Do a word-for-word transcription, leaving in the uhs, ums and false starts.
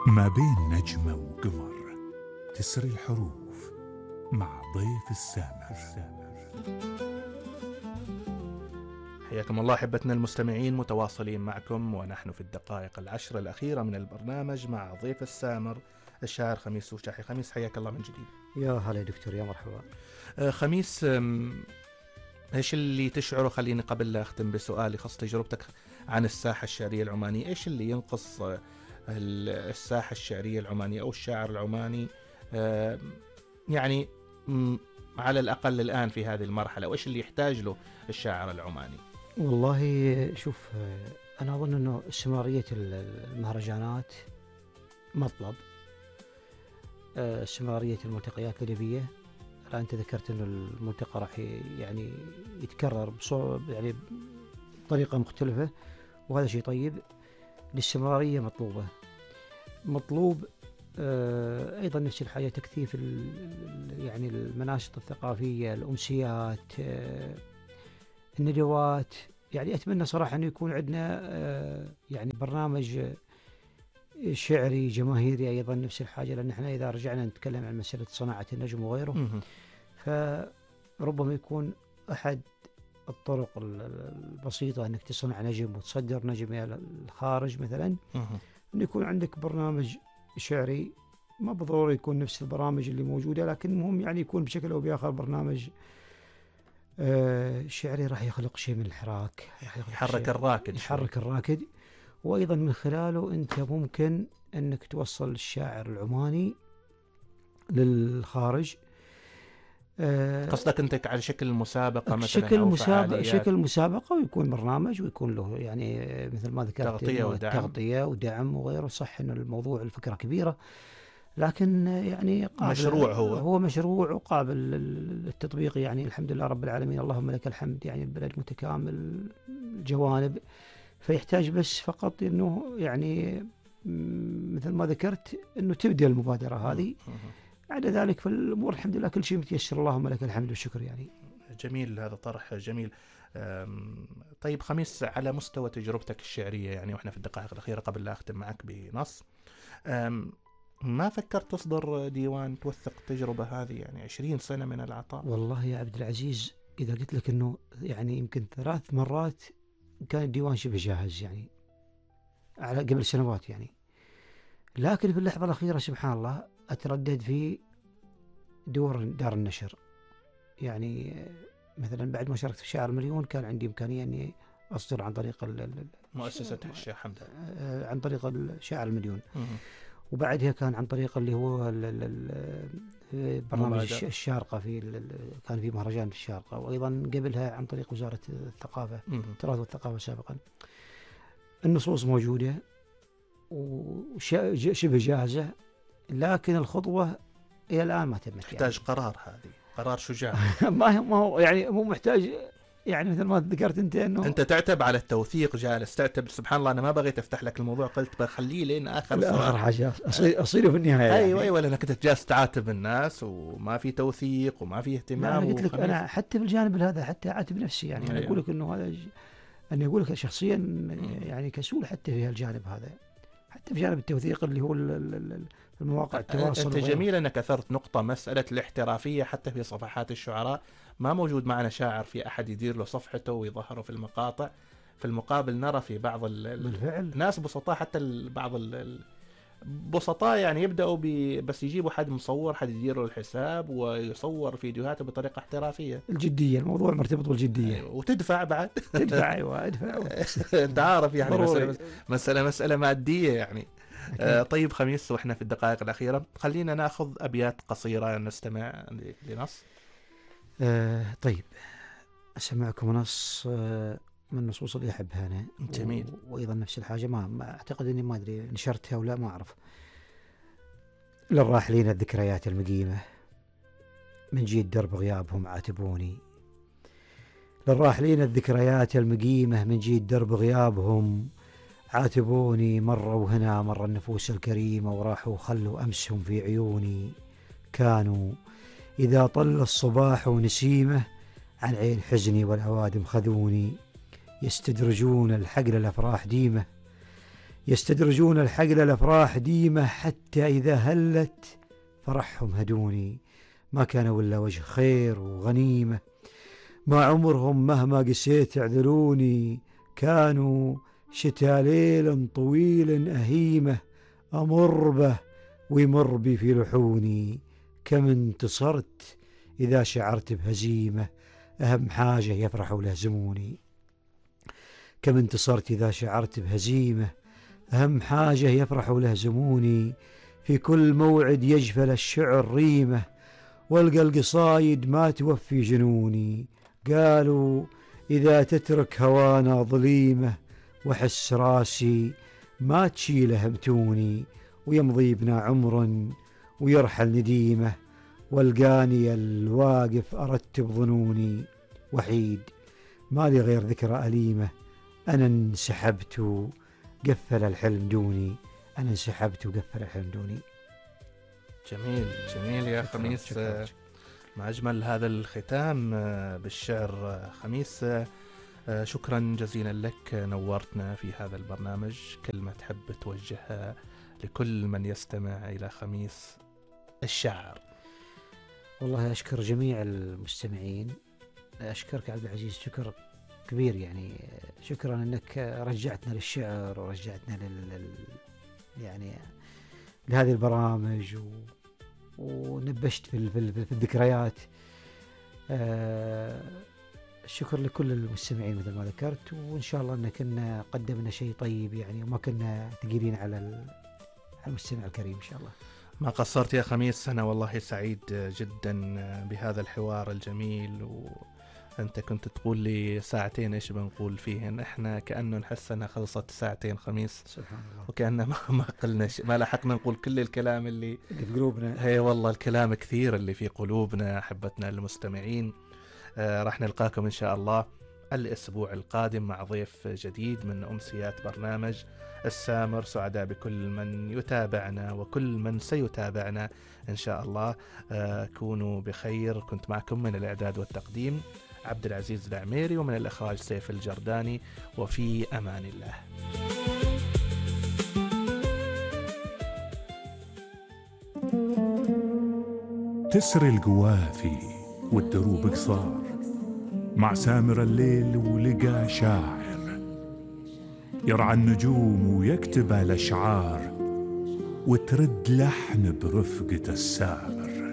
ما بين نجمة وقمر تسري الحروف مع ضيف السامر. حياكم الله أحبتنا المستمعين، متواصلين معكم ونحن في الدقائق العشر الأخيرة من البرنامج مع ضيف السامر الشاعر خميس سوشاحي. خميس حياك الله من جديد. يا هلا دكتور، يا مرحبا. آه خميس، ايش اللي تشعره؟ خليني قبل لا اختم بسؤالي خاص تجربتك عن الساحة الشعرية العمانية، ايش اللي ينقص الساحة الشعرية العمانية او الشاعر العماني آه يعني على الأقل الآن في هذه المرحلة، وايش اللي يحتاج له الشاعر العماني؟ والله شوف، أنا أظن أنه استمرارية المهرجانات مطلب، استمرارية الملتقيات الأدبية. الآن أنت ذكرت أنه الملتقى راح يعني يتكرر بصورة يعني بطريقة مختلفة، وهذا شيء طيب. الاستمرارية مطلوبة. مطلوب آه أيضا نفس الحاجة تكثيف يعني المناشط الثقافية، الأمسيات، آه الندوات. يعني أتمنى صراحة أن يكون عندنا آه يعني برنامج شعري جماهيري أيضا نفس الحاجة، لأن احنا إذا رجعنا نتكلم عن مسألة صناعة النجم وغيره، فربما يكون أحد الطرق البسيطة أنك تصنع نجم وتصدر نجم إلى الخارج مثلا، أن يكون عندك برنامج شعري. ما بالضرورة يكون نفس البرامج اللي موجودة، لكن مهم يعني يكون بشكل أو بآخر برنامج آه شعري راح يخلق شيء من الحراك، يحرك الراكد يحرك الراكد وأيضا من خلاله أنت ممكن أنك توصل الشاعر العماني للخارج. قصدك أنت على شكل مسابقة مثلا شكل أو مسابقة فعاليات؟ شكل مسابقة ويكون برنامج ويكون له يعني مثل ما ذكرت تغطية ودعم. تغطية ودعم وغيره. صح إنه الموضوع الفكرة كبيرة، لكن يعني قابل مشروع هو هو مشروع وقابل للتطبيق. يعني الحمد لله رب العالمين، اللهم لك الحمد. يعني البلد متكامل الجوانب، فيحتاج بس فقط إنه يعني مثل ما ذكرت إنه تبدأ المبادرة هذه. بعد ذلك فالأمور الحمد لله كل شيء متيسر، اللهم لك الحمد والشكر. يعني جميل، هذا طرح جميل. طيب خميس، على مستوى تجربتك الشعرية يعني وإحنا في الدقائق الأخيرة قبل لا أختم معك بنص، ما فكرت تصدر ديوان توثق التجربة هذه؟ يعني عشرين سنة من العطاء. والله يا عبد العزيز، إذا قلت لك إنه يعني يمكن ثلاث مرات كان الديوان شبه جاهز يعني على قبل سنوات يعني، لكن في اللحظة الأخيرة سبحان الله أتردد في دور دار النشر. يعني مثلا بعد ما شاركت في شاعر المليون كان عندي إمكانية أني أصدر عن طريق مؤسسة الشيخ حمدان، عن طريق الشاعر المليون، وبعدها كان عن طريق اللي هو برنامج الشارقة، في كان في مهرجان في الشارقة، وأيضا قبلها عن طريق وزارة الثقافة التراث والثقافة سابقا. النصوص موجودة وشبه جاهزة، لكن الخطوة إلى الآن ما تمت. تحتاج يعني قرار، هذه قرار شجاع. ما هو يعني مو محتاج يعني مثل ما ذكرت أنت إنه أنت تعتب على التوثيق، جالس تعتب. سبحان الله، أنا ما بغيت أفتح لك الموضوع، قلت بخليه لين آخر آخر حاجة أصيله في النهاية. أيوة يعني. أيوة لأنك كنت جالس تعاتب الناس وما في توثيق وما في اهتمام. أنا قلت لك أنا حتى بالجانب هذا حتى أعاتب نفسي يعني. أيوة. أنا أقول لك إنه هذا أنا أقول لك شخصيا يعني كسول حتى في هالجانب هذا، حتى في جانب التوثيق اللي هو المواقع التواصل. أنت وغيره. جميل أنك أثرت نقطة، مسألة الاحترافية حتى في صفحات الشعراء. ما موجود معنا شاعر في أحد يدير له صفحته ويظهره في المقاطع. في المقابل نرى في بعض الناس بسطاء، حتى بعض البسطاء يعني يبدأوا بس يجيبوا حد مصور، حد يدير له الحساب ويصور فيديوهاته بطريقة احترافية. الجدية، الموضوع مرتبط بالجدية. أيوة. وتدفع بعد. تدفع. أيوة ادفع. أنت عارف يعني مسألة, مسألة مسألة مادية يعني. آه طيب خميس، وإحنا في الدقائق الأخيرة خلينا نأخذ أبيات قصيرة نستمع لنص. آه طيب أسمعكم نص آه من النصوص اللي أحبها أنا. جميل. و... وأيضا نفس الحاجة ما, ما أعتقد أني ما أدري نشرتها ولا ما أعرف. للراحلين الذكريات المقيمة من جيد درب غيابهم عاتبوني. للراحلين الذكريات المقيمة من جيد درب غيابهم عاتبوني. مروا هنا مر النفوس الكريمة وراحوا خلوا أمسهم في عيوني. كانوا إذا طل الصباح ونسيمه عن عين حزني والأوادم خذوني. يستدرجون الحق للأفراح ديمة يستدرجون الحقل الأفراح ديمة، حتى إذا هلت فرحهم هدوني. ما كان ولا وجه خير وغنيمة، ما عمرهم مهما قسيت اعذروني. كانوا شتا ليل طويل أهيمة، أمر به ويمر بي في لحوني. كم انتصرت إذا شعرت بهزيمة، أهم حاجة يفرحوا لهزموني. كم انتصرت إذا شعرت بهزيمة، أهم حاجة يفرحوا لهزموني. في كل موعد يجفل الشعر ريمة، والقى القصايد ما توفي جنوني. قالوا إذا تترك هوانا ظليمة، وحس راسي ما تشيله همتوني. ويمضي بنا عمر ويرحل نديمة، والقاني الواقف أرتب ظنوني. وحيد ما لي غير ذكرى أليمة، أنا انسحبت وقفل الحلم دوني. أنا انسحبت وقفل الحلم دوني. جميل جميل يا شكراً، خميس. شكراً. ما أجمل هذا الختام بالشعر. خميس، شكرا جزيلا لك، نورتنا في هذا البرنامج. كلمة تحب توجهها لكل من يستمع إلى خميس الشاعر؟ والله أشكر جميع المستمعين، أشكرك عبد العزيز شكر كبير، يعني شكرا أنك رجعتنا للشعر ورجعتنا لل يعني لهذه البرامج و... ونبشت في, ال... في, ال... في الذكريات. آه... الشكر لكل المستمعين مثل ما ذكرت، وإن شاء الله أن كنا قدمنا شيء طيب يعني، وما كنا ثقيلين على, ال... على المستمع الكريم إن شاء الله. ما قصرت يا خميس، أنا والله سعيد جدا بهذا الحوار الجميل. وأنت كنت تقول لي ساعتين إيش بنقول فيهن، إحنا كأنه نحس أنها خلصت ساعتين خميس، سبحان الله، وكأنه ما, ما قلنا ش... ما لحقنا نقول كل الكلام اللي اللي في قلوبنا. هي والله الكلام كثير اللي في قلوبنا أحبتنا المستمعين. آه راح نلقاكم إن شاء الله الأسبوع القادم مع ضيف جديد من أمسيات برنامج السامر. سعداء بكل من يتابعنا وكل من سيتابعنا إن شاء الله. آه كونوا بخير. كنت معكم من الإعداد والتقديم عبد العزيز العميري، ومن الإخراج سيف الجرداني، وفي أمان الله. تسري القوافي والدروب قصار، مع سامر الليل ولقى شاعر يرعى النجوم ويكتب الأشعار، وترد لحن برفقة السامر.